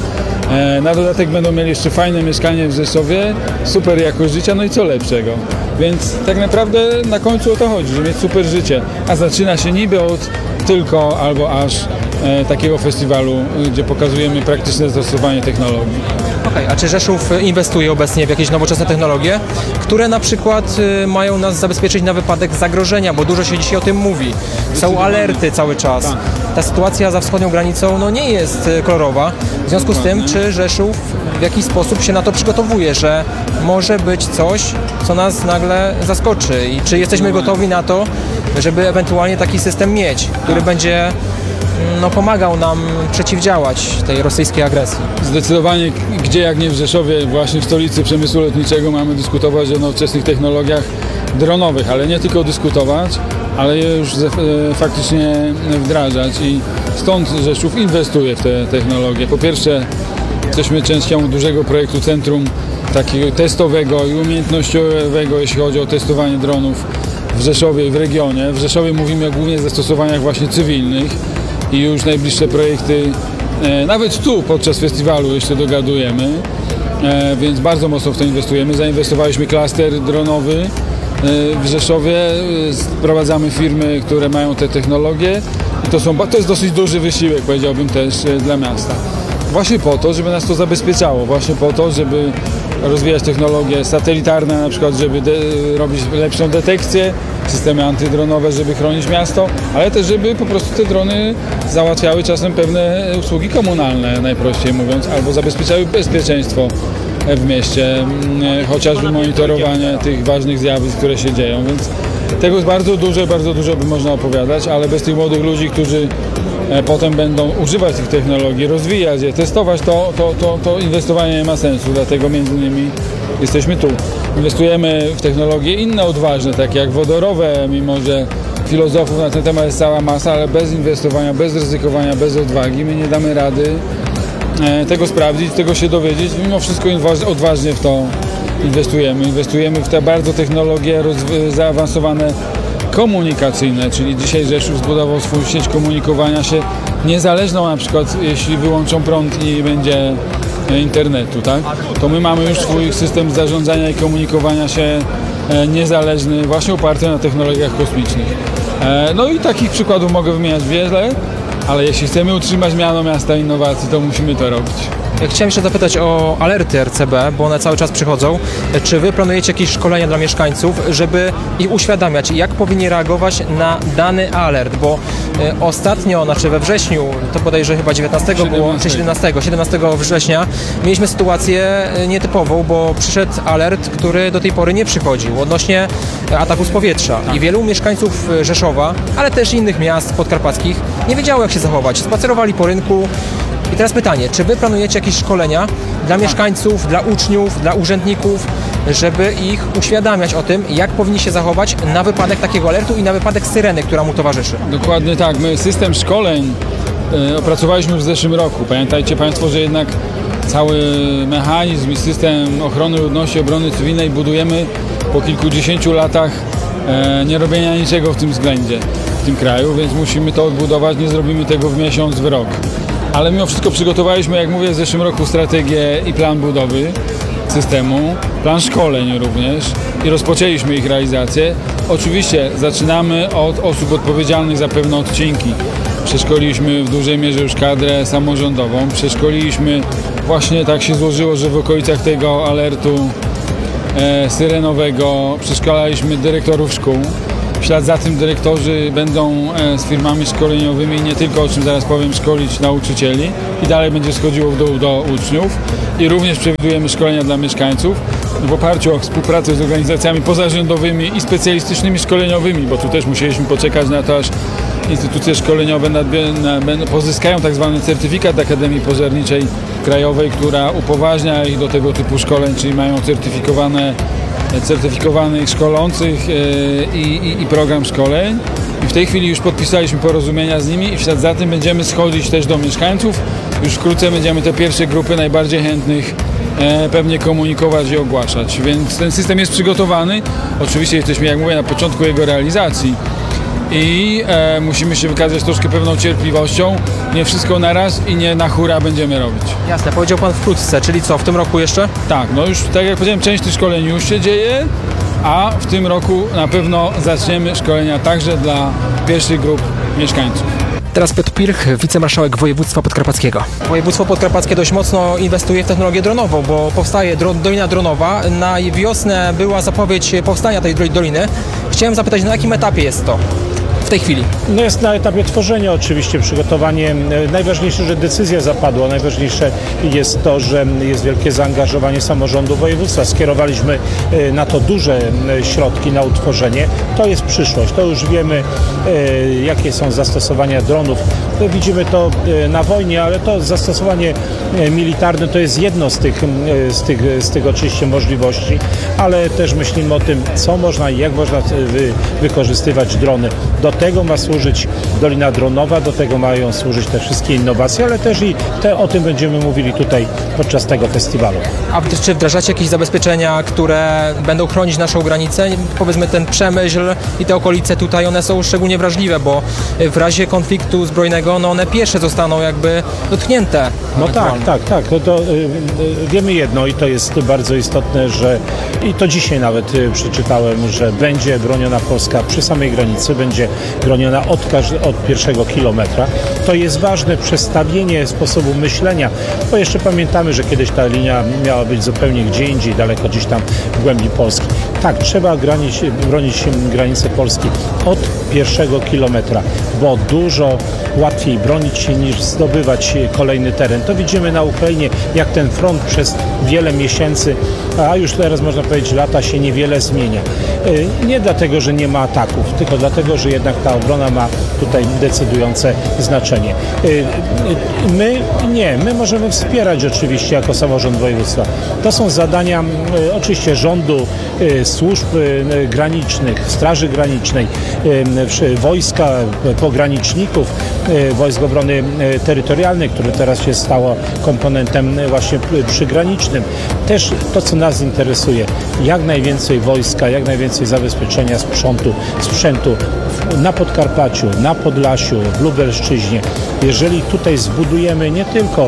Na dodatek będą mieli jeszcze fajne mieszkanie w Rzeszowie, super jakość życia, no i co lepszego. Więc tak naprawdę na końcu o to chodzi, żeby mieć super życie. A zaczyna się niby od tylko albo aż e, takiego festiwalu, gdzie pokazujemy praktyczne zastosowanie technologii. Okej, a czy Rzeszów inwestuje obecnie w jakieś nowoczesne technologie, które na przykład y, mają nas zabezpieczyć na wypadek zagrożenia, bo dużo się dzisiaj o tym mówi. Są alerty cały czas. Tak. ta sytuacja za wschodnią granicą no, nie jest e, kolorowa. W związku z tym, czy Rzeszów w jakiś sposób się na to przygotowuje, że może być coś, co nas nagle zaskoczy i czy jesteśmy gotowi na to, żeby ewentualnie taki system mieć, który będzie no, pomagał nam przeciwdziałać tej rosyjskiej agresji. Zdecydowanie, gdzie jak nie w Rzeszowie, właśnie w stolicy przemysłu lotniczego mamy dyskutować o nowoczesnych technologiach dronowych, ale nie tylko dyskutować, ale je już faktycznie wdrażać i stąd Rzeszów inwestuje w te technologie. Po pierwsze, jesteśmy częścią dużego projektu Centrum takiego testowego i umiejętnościowego, jeśli chodzi o testowanie dronów w Rzeszowie i w regionie. W Rzeszowie mówimy głównie o zastosowaniach właśnie cywilnych i już najbliższe projekty, e, nawet tu podczas festiwalu jeszcze dogadujemy, e, więc bardzo mocno w to inwestujemy. Zainwestowaliśmy klaster dronowy e, w Rzeszowie, e, sprowadzamy firmy, które mają te technologie i to, są, to jest dosyć duży wysiłek, powiedziałbym też, e, dla miasta. Właśnie po to, żeby nas to zabezpieczało, właśnie po to, żeby rozwijać technologie satelitarne, na przykład, żeby de- robić lepszą detekcję, systemy antydronowe, żeby chronić miasto, ale też, żeby po prostu te drony załatwiały czasem pewne usługi komunalne, najprościej mówiąc, albo zabezpieczały bezpieczeństwo w mieście, chociażby monitorowanie tych ważnych zjawisk, które się dzieją, więc tego jest bardzo dużo, bardzo dużo by można opowiadać, ale bez tych młodych ludzi, którzy potem będą używać tych technologii, rozwijać je, testować, to, to, to, to inwestowanie nie ma sensu, dlatego między innymi jesteśmy tu. Inwestujemy w technologie inne odważne, takie jak wodorowe, mimo że filozofów na ten temat jest cała masa, ale bez inwestowania, bez ryzykowania, bez odwagi my nie damy rady tego sprawdzić, tego się dowiedzieć. Mimo wszystko odważnie w to inwestujemy. Inwestujemy w te bardzo technologie rozw- zaawansowane komunikacyjne, czyli dzisiaj Rzeszów zbudował swą sieć komunikowania się niezależną, na przykład jeśli wyłączą prąd i nie będzie internetu, tak? To my mamy już swój system zarządzania i komunikowania się niezależny, właśnie oparty na technologiach kosmicznych. No i takich przykładów mogę wymieniać wiele, ale jeśli chcemy utrzymać miano miasta innowacji, to musimy to robić. Chciałem jeszcze zapytać o alerty R C B, bo one cały czas przychodzą. Czy wy planujecie jakieś szkolenia dla mieszkańców, żeby ich uświadamiać, jak powinni reagować na dany alert? Bo e, ostatnio, znaczy we wrześniu, to bodajże chyba dziewiętnastego było, czy siedemnastego, siedemnastego września, mieliśmy sytuację nietypową, bo przyszedł alert, który do tej pory nie przychodził, odnośnie ataku z powietrza. I wielu mieszkańców Rzeszowa, ale też innych miast podkarpackich nie wiedziało, jak się zachować. Spacerowali po rynku. I teraz pytanie, czy wy planujecie jakieś szkolenia dla mieszkańców, dla uczniów, dla urzędników, żeby ich uświadamiać o tym, jak powinni się zachować na wypadek takiego alertu i na wypadek syreny, która mu towarzyszy? Dokładnie tak. My system szkoleń y, opracowaliśmy już w zeszłym roku. Pamiętajcie Państwo, że jednak cały mechanizm i system ochrony ludności, obrony cywilnej budujemy po kilkudziesięciu latach e, nie robienia niczego w tym względzie, w tym kraju, więc musimy to odbudować. Nie zrobimy tego w miesiąc, w rok. Ale mimo wszystko przygotowaliśmy, jak mówię, w zeszłym roku strategię i plan budowy systemu, plan szkoleń również i rozpoczęliśmy ich realizację. Oczywiście zaczynamy od osób odpowiedzialnych za pewne odcinki. Przeszkoliliśmy w dużej mierze już kadrę samorządową, przeszkoliliśmy, właśnie tak się złożyło, że w okolicach tego alertu e, syrenowego przeszkolaliśmy dyrektorów szkół. W ślad za tym dyrektorzy będą z firmami szkoleniowymi, nie tylko, o czym zaraz powiem, szkolić nauczycieli i dalej będzie schodziło w dół do uczniów. I również przewidujemy szkolenia dla mieszkańców w oparciu o współpracę z organizacjami pozarządowymi i specjalistycznymi szkoleniowymi, bo tu też musieliśmy poczekać na to, aż instytucje szkoleniowe pozyskają tak zwany certyfikat Akademii Pożarniczej Krajowej, która upoważnia ich do tego typu szkoleń, czyli mają certyfikowane certyfikowanych szkolących i, i, i program szkoleń. I w tej chwili już podpisaliśmy porozumienia z nimi i w ślad za tym będziemy schodzić też do mieszkańców. Już wkrótce będziemy te pierwsze grupy najbardziej chętnych e, pewnie komunikować i ogłaszać. Więc ten system jest przygotowany. Oczywiście jesteśmy, jak mówię, na początku jego realizacji. I e, musimy się wykazać troszkę pewną cierpliwością. Nie wszystko na raz i nie na hura będziemy robić. Jasne, powiedział pan wkrótce, czyli co, w tym roku jeszcze? Tak, no już tak jak powiedziałem, część tych szkoleń już się dzieje, a w tym roku na pewno zaczniemy szkolenia także dla pierwszych grup mieszkańców. Teraz Piotr Pirch, wicemarszałek województwa podkarpackiego. Województwo podkarpackie dość mocno inwestuje w technologię dronową, bo powstaje dro- Dolina Dronowa. Na wiosnę była zapowiedź powstania tej doliny. Chciałem zapytać, na jakim etapie jest to? tej chwili? No jest na etapie tworzenia oczywiście, przygotowanie. Najważniejsze, że decyzja zapadła. Najważniejsze jest to, że jest wielkie zaangażowanie samorządu województwa. Skierowaliśmy na to duże środki na utworzenie. To jest przyszłość. To już wiemy, jakie są zastosowania dronów. Widzimy to na wojnie, ale to zastosowanie militarne to jest jedno z tych, z tych, z tych oczywiście możliwości, ale też myślimy o tym, co można i jak można wy, wykorzystywać drony. Do tego ma służyć Dolina Dronowa, do tego mają służyć te wszystkie innowacje, ale też i te, o tym będziemy mówili tutaj podczas tego festiwalu. A czy wdrażacie jakieś zabezpieczenia, które będą chronić naszą granicę? Powiedzmy ten Przemyśl i te okolice tutaj, one są szczególnie wrażliwe, bo w razie konfliktu zbrojnego, no one pierwsze zostaną jakby dotknięte. No tak, tak, tak. No to y, y, wiemy jedno i to jest bardzo istotne, że i to dzisiaj nawet y, przeczytałem, że będzie broniona Polska przy samej granicy, będzie broniona od, każdy, od pierwszego kilometra. To jest ważne przestawienie sposobu myślenia, bo jeszcze pamiętamy, że kiedyś ta linia miała być zupełnie gdzie indziej, daleko gdzieś tam w głębi Polski. Tak, trzeba granić, bronić granicy Polski od pierwszego kilometra, bo dużo łatwiej bronić się niż zdobywać kolejny teren. To widzimy na Ukrainie, jak ten front przez wiele miesięcy, a już teraz można powiedzieć lata, się niewiele zmienia. Nie dlatego, że nie ma ataków, tylko dlatego, że jednak ta obrona ma tutaj decydujące znaczenie. My nie, my możemy wspierać oczywiście jako samorząd województwa. To są zadania oczywiście rządu, służb granicznych, Straży Granicznej, wojska, pograniczników, Wojsk Obrony Terytorialnej, które teraz się stało komponentem właśnie przygranicznym. Też to, co nas interesuje, jak najwięcej wojska, jak najwięcej zabezpieczenia sprzętu, sprzętu na Podkarpaciu, na Podlasiu, w Lubelszczyźnie. Jeżeli tutaj zbudujemy nie tylko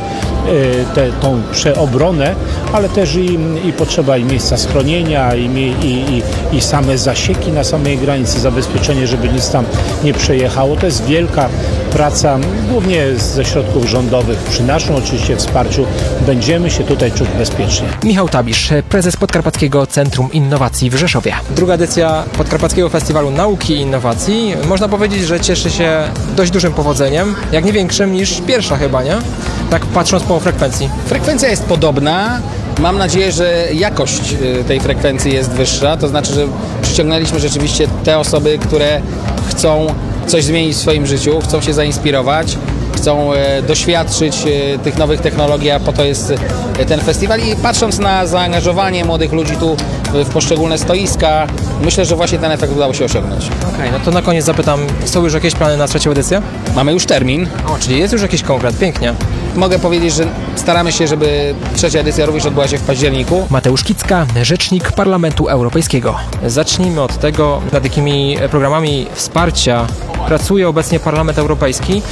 tę tą obronę, ale też i, i potrzeba i miejsca schronienia, i, i, i, i same zasieki na samej granicy, zabezpieczenie, żeby nic tam nie przejechało. To jest wielka praca, głównie ze środków rządowych. Przy naszym oczywiście wsparciu będziemy się tutaj czuć bezpiecznie. Michał Tabisz, prezes Podkarpackiego Centrum Innowacji w Rzeszowie. Druga edycja Podkarpackiego Festiwalu Nauki i Innowacji. Można powiedzieć, że cieszy się dość dużym powodzeniem, jak nie większym niż pierwsza chyba, nie? Tak patrząc po frekwencji. Frekwencja jest podobna. Mam nadzieję, że jakość tej frekwencji jest wyższa, to znaczy, że przyciągnęliśmy rzeczywiście te osoby, które chcą coś zmienić w swoim życiu, chcą się zainspirować, chcą e, doświadczyć e, tych nowych technologii, a po to jest e, ten festiwal. I patrząc na zaangażowanie młodych ludzi tu w poszczególne stoiska, myślę, że właśnie ten efekt udało się osiągnąć. Okej, okay, no to na koniec zapytam, są już jakieś plany na trzecią edycję? Mamy już termin. O, czyli jest już jakiś konkret, pięknie. Mogę powiedzieć, że staramy się, żeby trzecia edycja również odbyła się w październiku. Mateusz Kicka, rzecznik Parlamentu Europejskiego. Zacznijmy od tego, nad jakimi programami wsparcia pracuje obecnie Parlament Europejski,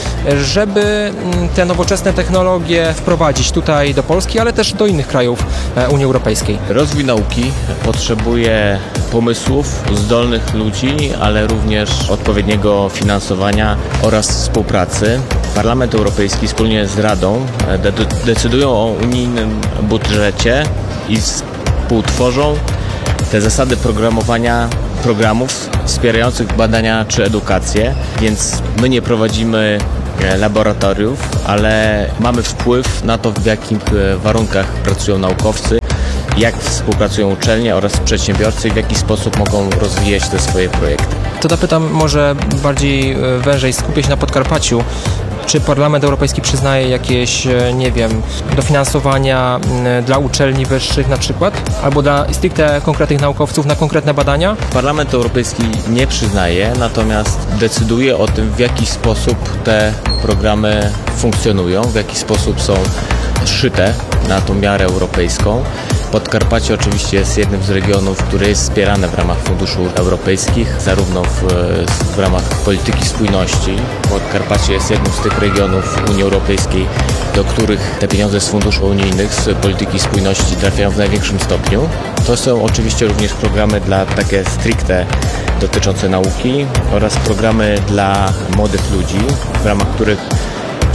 żeby te nowoczesne technologie wprowadzić tutaj do Polski, ale też do innych krajów Unii Europejskiej. Rozwój nauki potrzebuje pomysłów, zdolnych ludzi, ale również odpowiedniego finansowania oraz współpracy. Parlament Europejski wspólnie z Radą de- decydują o unijnym budżecie i współtworzą te zasady programowania programów wspierających badania czy edukację, więc my nie prowadzimy laboratoriów, ale mamy wpływ na to, w jakich warunkach pracują naukowcy, jak współpracują uczelnie oraz przedsiębiorcy i w jaki sposób mogą rozwijać te swoje projekty. To zapytam może bardziej wężej, skupię się na Podkarpaciu. Czy Parlament Europejski przyznaje jakieś, nie wiem, dofinansowania dla uczelni wyższych na przykład? Albo dla stricte konkretnych naukowców na konkretne badania? Parlament Europejski nie przyznaje, natomiast decyduje o tym, w jaki sposób te programy funkcjonują, w jaki sposób są szyte na tą miarę europejską. Podkarpacie oczywiście jest jednym z regionów, które jest wspierane w ramach funduszy europejskich, zarówno w, w ramach polityki spójności. Podkarpacie jest jednym z tych regionów Unii Europejskiej, do których te pieniądze z funduszy unijnych, z polityki spójności trafiają w największym stopniu. To są oczywiście również programy dla takie stricte dotyczące nauki oraz programy dla młodych ludzi, w ramach których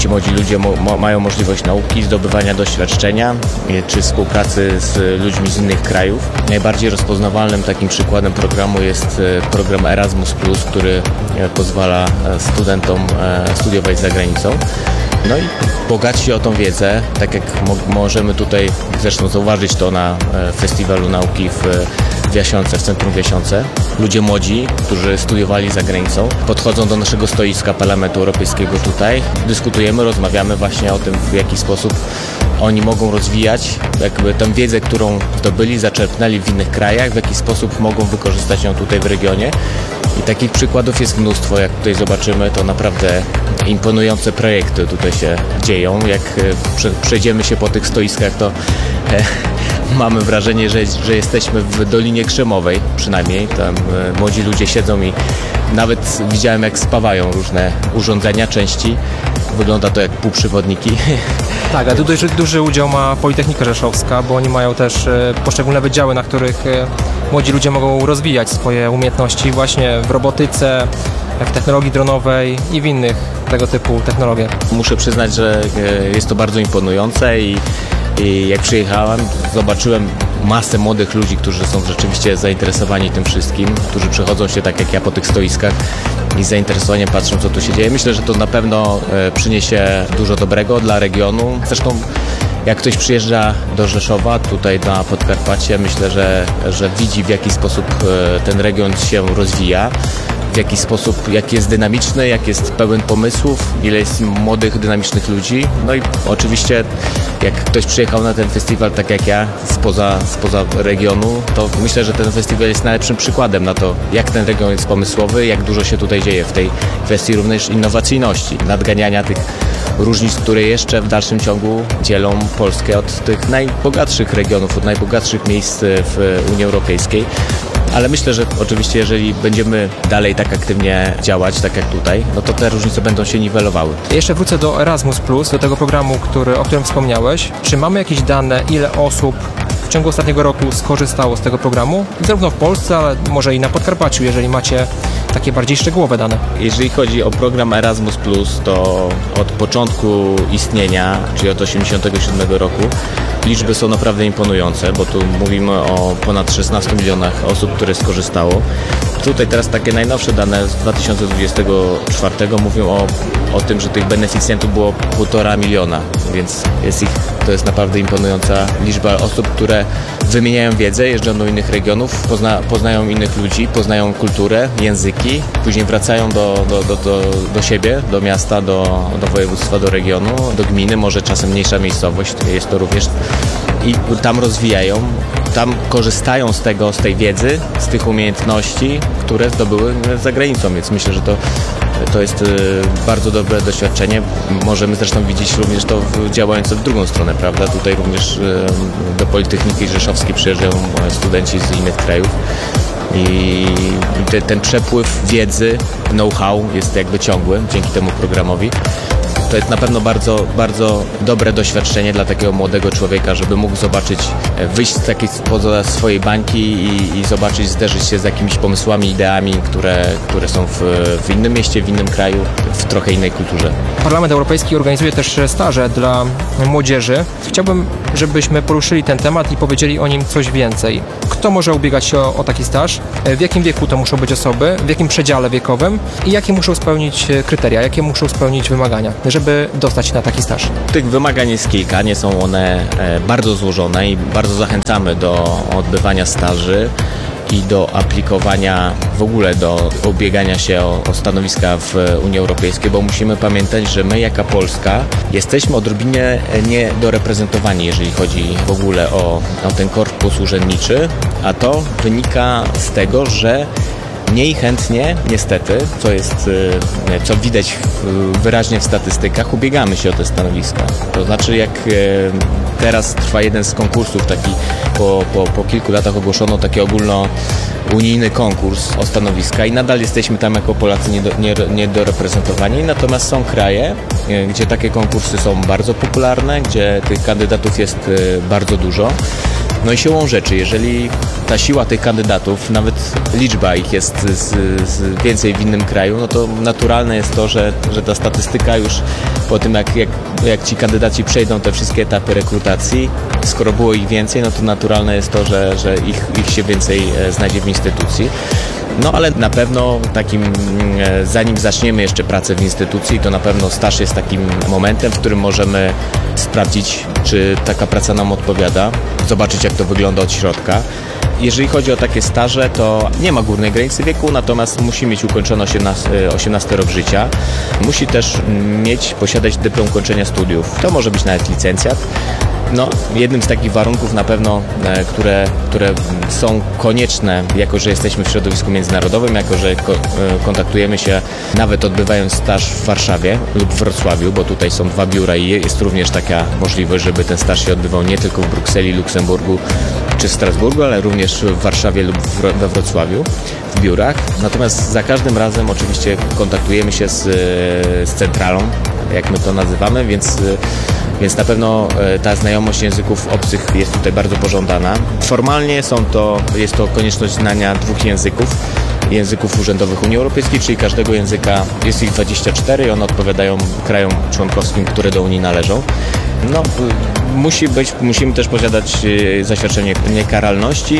ci młodzi ludzie mo, mo, mają możliwość nauki, zdobywania doświadczenia czy współpracy z ludźmi z innych krajów. Najbardziej rozpoznawalnym takim przykładem programu jest program Erasmus plus, który pozwala studentom studiować za granicą. No i bogaci o tą wiedzę, tak jak mo- możemy tutaj zresztą zauważyć to na e, Festiwalu Nauki w, w Jasionce, w Centrum w Jasionce. Ludzie młodzi, którzy studiowali za granicą, podchodzą do naszego stoiska Parlamentu Europejskiego tutaj. Dyskutujemy, rozmawiamy właśnie o tym, w jaki sposób oni mogą rozwijać jakby tę wiedzę, którą zdobyli, zaczerpnęli w innych krajach, w jaki sposób mogą wykorzystać ją tutaj w regionie. I takich przykładów jest mnóstwo, jak tutaj zobaczymy, to naprawdę imponujące projekty tutaj się dzieją. Jak przejdziemy się po tych stoiskach, to e, mamy wrażenie, że, że jesteśmy w Dolinie Krzemowej, przynajmniej. Tam e, młodzi ludzie siedzą i nawet widziałem, jak spawają różne urządzenia, części. Wygląda to jak półprzewodniki. Tak, a tutaj duży udział ma Politechnika Rzeszowska, bo oni mają też e, poszczególne wydziały, na których e, młodzi ludzie mogą rozwijać swoje umiejętności właśnie w robotyce, w technologii dronowej i w innych tego typu technologiach. Muszę przyznać, że jest to bardzo imponujące i, i jak przyjechałem, zobaczyłem masę młodych ludzi, którzy są rzeczywiście zainteresowani tym wszystkim, którzy przechodzą się tak jak ja po tych stoiskach i z zainteresowaniem patrzą, co tu się dzieje. Myślę, że to na pewno przyniesie dużo dobrego dla regionu. Zresztą jak ktoś przyjeżdża do Rzeszowa, tutaj na Podkarpacie, myślę, że, że widzi, w jaki sposób ten region się rozwija, w jaki sposób, jak jest dynamiczny, jak jest pełen pomysłów, ile jest młodych, dynamicznych ludzi. No i oczywiście jak ktoś przyjechał na ten festiwal, tak jak ja, spoza, spoza regionu, to myślę, że ten festiwal jest najlepszym przykładem na to, jak ten region jest pomysłowy, jak dużo się tutaj dzieje w tej kwestii również innowacyjności, nadganiania tych różnic, które jeszcze w dalszym ciągu dzielą Polskę od tych najbogatszych regionów, od najbogatszych miejsc w Unii Europejskiej. Ale myślę, że oczywiście jeżeli będziemy dalej tak aktywnie działać, tak jak tutaj, no to te różnice będą się niwelowały. Jeszcze wrócę do Erasmus plus, do tego programu, który, o którym wspomniałeś. Czy mamy jakieś dane, ile osób w ciągu ostatniego roku skorzystało z tego programu? Zarówno w Polsce, ale może i na Podkarpaciu, jeżeli macie takie bardziej szczegółowe dane. Jeżeli chodzi o program Erasmus plus, to od początku istnienia, czyli od osiemdziesiątego siódmego roku, liczby są naprawdę imponujące, bo tu mówimy o ponad szesnastu milionach osób, które skorzystało. Tutaj teraz takie najnowsze dane z dwa tysiące dwudziestego czwartego mówią o, o tym, że tych beneficjentów było półtora miliona, więc jest ich, to jest naprawdę imponująca liczba osób, które wymieniają wiedzę, jeżdżą do innych regionów, pozna, poznają innych ludzi, poznają kulturę, języki, później wracają do, do, do, do, do siebie, do miasta, do, do województwa, do regionu, do gminy, może czasem mniejsza miejscowość, jest to również, i tam rozwijają, tam korzystają z tego, z tej wiedzy, z tych umiejętności, które zdobyły za granicą, więc myślę, że to, to jest bardzo dobre doświadczenie. Możemy zresztą widzieć również to działające w drugą stronę, prawda? Tutaj również do Politechniki Rzeszowskiej przyjeżdżają studenci z innych krajów i te, ten przepływ wiedzy, know-how jest jakby ciągły dzięki temu programowi. To jest na pewno bardzo, bardzo dobre doświadczenie dla takiego młodego człowieka, żeby mógł zobaczyć, wyjść z takiej spoza swojej bańki i, i zobaczyć, zderzyć się z jakimiś pomysłami, ideami, które, które są w, w innym mieście, w innym kraju, w trochę innej kulturze. Parlament Europejski organizuje też staże dla młodzieży. Chciałbym, żebyśmy poruszyli ten temat i powiedzieli o nim coś więcej. Kto może ubiegać się o, o taki staż? W jakim wieku to muszą być osoby? W jakim przedziale wiekowym? I jakie muszą spełnić kryteria? Jakie muszą spełnić wymagania, żeby dostać się na taki staż? Tych wymagań jest kilka, nie są one bardzo złożone i bardzo zachęcamy do odbywania staży i do aplikowania, w ogóle do ubiegania się o, o stanowiska w Unii Europejskiej, bo musimy pamiętać, że my jako Polska jesteśmy odrobinie niedoreprezentowani, jeżeli chodzi w ogóle o, o ten korpus urzędniczy, a to wynika z tego, że mniej chętnie, niestety, co jest, co widać wyraźnie w statystykach, ubiegamy się o te stanowiska. To znaczy, jak teraz trwa jeden z konkursów, taki po, po, po kilku latach ogłoszono taki ogólnounijny konkurs o stanowiska i nadal jesteśmy tam jako Polacy niedoreprezentowani, natomiast są kraje, gdzie takie konkursy są bardzo popularne, gdzie tych kandydatów jest bardzo dużo. No i siłą rzeczy, jeżeli ta siła tych kandydatów, nawet liczba ich jest z, z więcej w innym kraju, no to naturalne jest to, że, że ta statystyka już po tym, jak, jak, jak ci kandydaci przejdą te wszystkie etapy rekrutacji, skoro było ich więcej, no to naturalne jest to, że, że ich, ich się więcej znajdzie w instytucji. No ale na pewno takim, zanim zaczniemy jeszcze pracę w instytucji, to na pewno staż jest takim momentem, w którym możemy sprawdzić, czy taka praca nam odpowiada, zobaczyć, jak to wygląda od środka. Jeżeli chodzi o takie staże, to nie ma górnej granicy wieku, natomiast musi mieć ukończony osiemnasty rok życia. Musi też mieć, posiadać dyplom kończenia studiów. To może być nawet licencjat. No, jednym z takich warunków na pewno, e, które, które są konieczne, jako że jesteśmy w środowisku międzynarodowym, jako że ko, e, kontaktujemy się, nawet odbywając staż w Warszawie lub w Wrocławiu, bo tutaj są dwa biura i jest również taka możliwość, żeby ten staż się odbywał nie tylko w Brukseli, Luksemburgu czy Strasburgu, ale również w Warszawie lub w, we Wrocławiu w biurach. Natomiast za każdym razem oczywiście kontaktujemy się z, z centralą, jak my to nazywamy, więc Więc na pewno ta znajomość języków obcych jest tutaj bardzo pożądana. Formalnie są to, jest to konieczność znania dwóch języków, języków urzędowych Unii Europejskiej, czyli każdego języka, jest ich dwadzieścia cztery i one odpowiadają krajom członkowskim, które do Unii należą. No, musi być, musimy też posiadać zaświadczenie niekaralności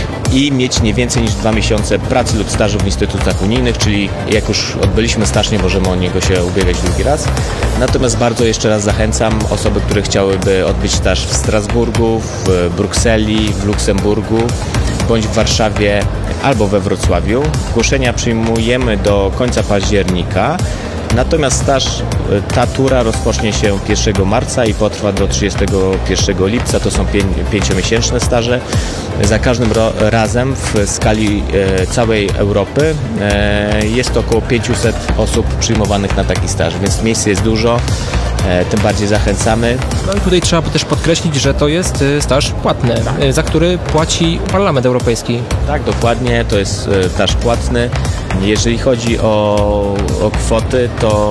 i mieć nie więcej niż dwa miesiące pracy lub stażu w instytucjach unijnych, czyli jak już odbyliśmy staż, nie możemy o niego się ubiegać drugi raz. Natomiast bardzo jeszcze raz zachęcam osoby, które chciałyby odbyć staż w Strasburgu, w Brukseli, w Luksemburgu bądź w Warszawie albo we Wrocławiu. Zgłoszenia przyjmujemy do końca października. Natomiast staż, ta tura rozpocznie się pierwszego marca i potrwa do trzydziestego pierwszego lipca. To są pię- pięciomiesięczne staże. Za każdym ro- razem w skali e, całej Europy e, jest to około pięćset osób przyjmowanych na taki staż, więc miejsc jest dużo. E, tym bardziej zachęcamy. No i tutaj trzeba też podkreślić, że to jest e, staż płatny, e, za który płaci Parlament Europejski. Tak, dokładnie, to jest e, staż płatny. Jeżeli chodzi o, o kwoty, to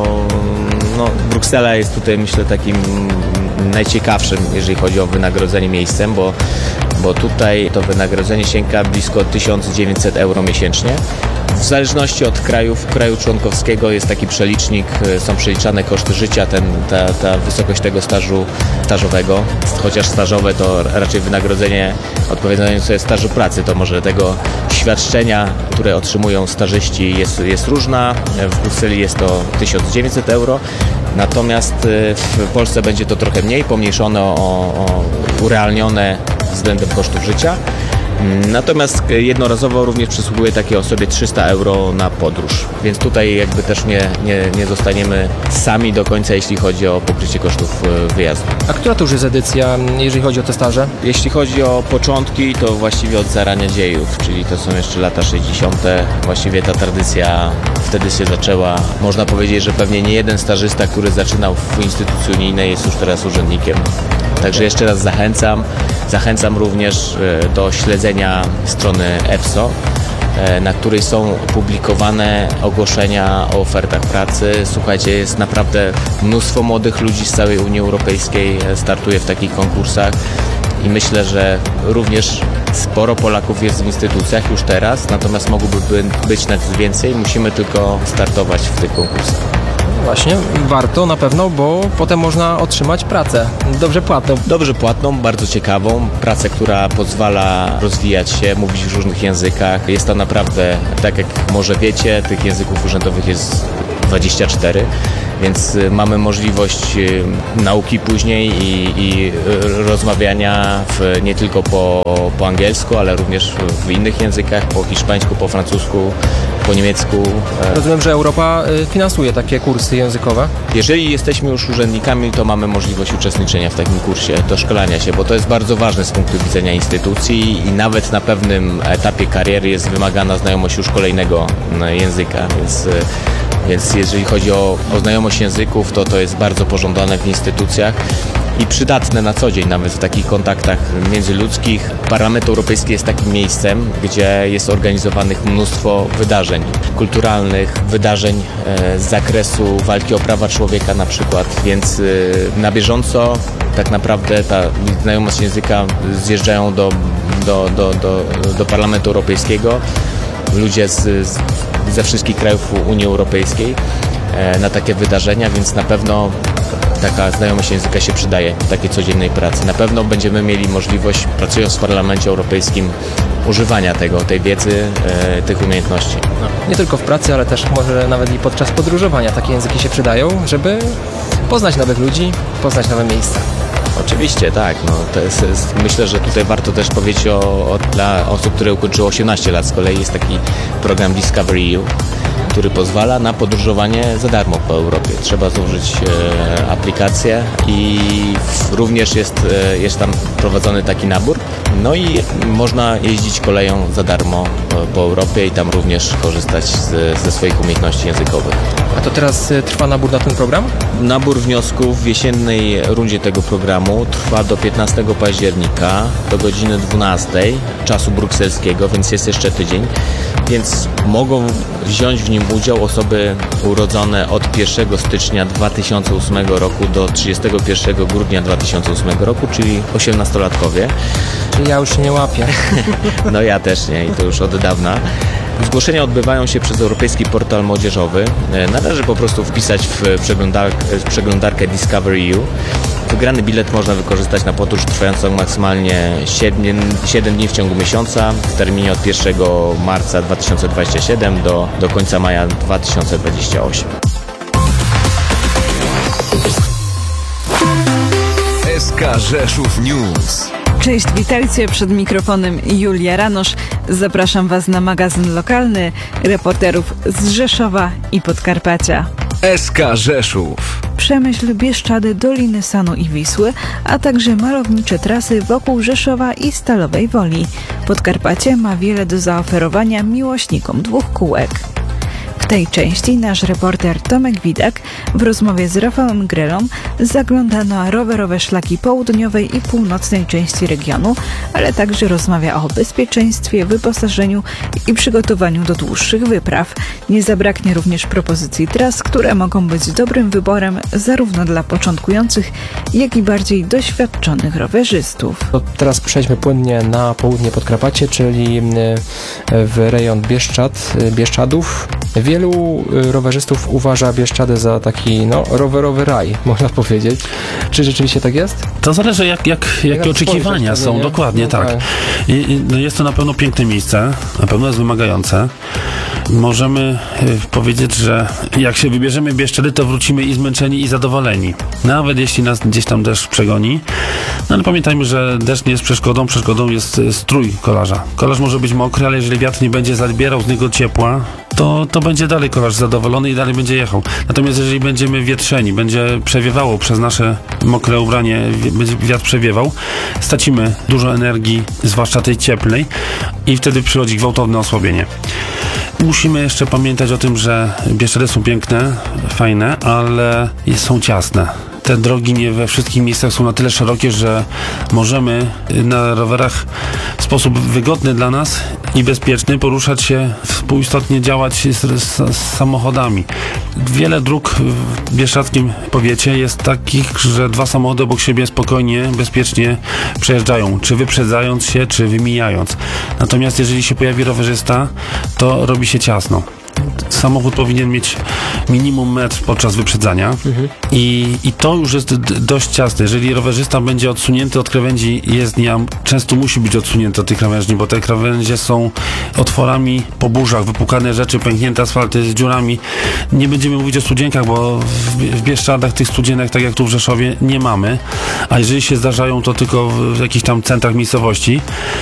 no, Bruksela jest tutaj, myślę, takim najciekawszym, jeżeli chodzi o wynagrodzenie miejscem, bo, bo tutaj to wynagrodzenie sięga blisko tysiąc dziewięćset euro miesięcznie. W zależności od krajów, kraju członkowskiego jest taki przelicznik, są przeliczane koszty życia, ten, ta, ta wysokość tego stażu stażowego, chociaż stażowe to raczej wynagrodzenie odpowiadające stażu pracy, to może tego świadczenia, które otrzymują stażyści jest, jest różna. W Brukseli jest to tysiąc dziewięćset euro, natomiast w Polsce będzie to trochę mniej, pomniejszone o, o urealnione względem kosztów życia. Natomiast jednorazowo również przysługuje takiej osobie trzysta euro na podróż, więc tutaj jakby też nie, nie, nie zostaniemy sami do końca, jeśli chodzi o pokrycie kosztów wyjazdu. A która to już jest edycja, jeżeli chodzi o te staże? Jeśli chodzi o początki, to właściwie od zarania dziejów, czyli to są jeszcze lata sześćdziesiąte. Właściwie ta tradycja wtedy się zaczęła. Można powiedzieć, że pewnie nie jeden stażysta, który zaczynał w instytucji unijnej, jest już teraz urzędnikiem. Także jeszcze raz zachęcam. Zachęcam również do śledzenia strony E P S O, na której są publikowane ogłoszenia o ofertach pracy. Słuchajcie, jest naprawdę mnóstwo młodych ludzi z całej Unii Europejskiej startuje w takich konkursach i myślę, że również sporo Polaków jest w instytucjach już teraz, natomiast mogłoby być nas więcej. Musimy tylko startować w tych konkursach. Właśnie, warto na pewno, bo potem można otrzymać pracę dobrze płatną. Dobrze płatną, bardzo ciekawą, pracę, która pozwala rozwijać się, mówić w różnych językach. Jest to naprawdę, tak jak może wiecie, tych języków urzędowych jest dwadzieścia cztery, więc mamy możliwość nauki później i, i rozmawiania w, nie tylko po, po angielsku, ale również w innych językach, po hiszpańsku, po francusku, po niemiecku. Rozumiem, że Europa finansuje takie kursy językowe. Jeżeli jesteśmy już urzędnikami, to mamy możliwość uczestniczenia w takim kursie, doszkolania się, bo to jest bardzo ważne z punktu widzenia instytucji i nawet na pewnym etapie kariery jest wymagana znajomość już kolejnego języka, więc Więc jeżeli chodzi o, o znajomość języków, to to jest bardzo pożądane w instytucjach i przydatne na co dzień, nawet w takich kontaktach międzyludzkich. Parlament Europejski jest takim miejscem, gdzie jest organizowanych mnóstwo wydarzeń kulturalnych, wydarzeń e, z zakresu walki o prawa człowieka na przykład, więc e, na bieżąco tak naprawdę ta znajomość języka zjeżdżają do, do, do, do, do Parlamentu Europejskiego. Ludzie z, z, ze wszystkich krajów Unii Europejskiej e, na takie wydarzenia, więc na pewno taka znajomość języka się przydaje w takiej codziennej pracy. Na pewno będziemy mieli możliwość, pracując w Parlamencie Europejskim, używania tego, tej wiedzy, e, tych umiejętności. No, nie tylko w pracy, ale też może nawet i podczas podróżowania takie języki się przydają, żeby poznać nowych ludzi, poznać nowe miejsca. Oczywiście, tak. No, to jest, jest, myślę, że tutaj warto też powiedzieć o, o dla osób, które ukończyły osiemnaście lat. Z kolei jest taki program Discovery E U, który pozwala na podróżowanie za darmo po Europie. Trzeba złożyć e, aplikację i w, również jest, e, jest tam prowadzony taki nabór. No i można jeździć koleją za darmo po, po Europie i tam również korzystać z, ze swoich umiejętności językowych. A to teraz y, trwa nabór na ten program? Nabór wniosków w jesiennej rundzie tego programu trwa do piętnastego października do godziny dwunastej czasu brukselskiego, więc jest jeszcze tydzień. Więc mogą wziąć w nim udział osoby urodzone od pierwszego stycznia dwa tysiące ósmego roku do trzydziestego pierwszego grudnia dwa tysiące ósmego roku, czyli osiemnastolatkowie. Czyli ja już nie łapię. No ja też nie i to już od dawna. Zgłoszenia odbywają się przez Europejski Portal Młodzieżowy. Należy po prostu wpisać w przeglądarkę, przeglądarkę Discovery E U. Wygrany bilet można wykorzystać na podróż trwającą maksymalnie siedem dni w ciągu miesiąca w terminie od pierwszego marca dwa tysiące dwudziestego siódmego do, do końca maja dwa tysiące dwudziestego ósmego. S K Rzeszów News. Cześć, witajcie, przed mikrofonem Julia Ranosz. Zapraszam Was na magazyn lokalny reporterów z Rzeszowa i Podkarpacia. S K Rzeszów. Przemyśl, Bieszczady, Doliny Sanu i Wisły, a także malownicze trasy wokół Rzeszowa i Stalowej Woli. Podkarpacie ma wiele do zaoferowania miłośnikom dwóch kółek. W tej części nasz reporter Tomek Widak w rozmowie z Rafałem Grelą zagląda na rowerowe szlaki południowej i północnej części regionu, ale także rozmawia o bezpieczeństwie, wyposażeniu i przygotowaniu do dłuższych wypraw. Nie zabraknie również propozycji tras, które mogą być dobrym wyborem zarówno dla początkujących, jak i bardziej doświadczonych rowerzystów. To teraz przejdźmy płynnie na południe Podkarpacie, czyli w rejon Bieszczad, Bieszczadów. Wielu rowerzystów uważa Bieszczady za taki no, rowerowy raj, można powiedzieć. Czy rzeczywiście tak jest? To zależy jak, jak, jakie oczekiwania są, nie? dokładnie No tak. tak. I, i, no jest to na pewno piękne miejsce, na pewno jest wymagające. Możemy y, powiedzieć, że jak się wybierzemy Bieszczady, to wrócimy i zmęczeni, i zadowoleni. Nawet jeśli nas gdzieś tam deszcz przegoni. No ale pamiętajmy, że deszcz nie jest przeszkodą, przeszkodą jest y, strój kolarza. Kolarz może być mokry, ale jeżeli wiatr nie będzie zabierał z niego ciepła, to, to będzie dalej kolarz zadowolony i dalej będzie jechał. Natomiast jeżeli będziemy wietrzeni, będzie przewiewało przez nasze mokre ubranie, będzie wiatr przewiewał, stracimy dużo energii, zwłaszcza tej cieplnej, i wtedy przychodzi gwałtowne osłabienie. Musimy jeszcze pamiętać o tym, że Bieszczady są piękne, fajne, ale są ciasne. Te drogi nie we wszystkich miejscach są na tyle szerokie, że możemy na rowerach w sposób wygodny dla nas i bezpieczny poruszać się, współistotnie działać z, z, z samochodami. Wiele dróg w bieszczadzkim powiecie jest takich, że dwa samochody obok siebie spokojnie, bezpiecznie przejeżdżają, czy wyprzedzając się, czy wymijając. Natomiast jeżeli się pojawi rowerzysta, to robi się ciasno. Samochód powinien mieć minimum metr podczas wyprzedzania mhm. i, i to już jest d- dość ciasne. Jeżeli rowerzysta będzie odsunięty od krawędzi jezdni, często musi być odsunięty od tych krawędzi, bo te krawędzie są otworami po burzach, wypukane rzeczy, pęknięte asfalty z dziurami. Nie będziemy mówić o studzienkach, bo w, w Bieszczadach tych studzienek, tak jak tu w Rzeszowie, nie mamy, a jeżeli się zdarzają, to tylko w, w jakichś tam centrach miejscowości.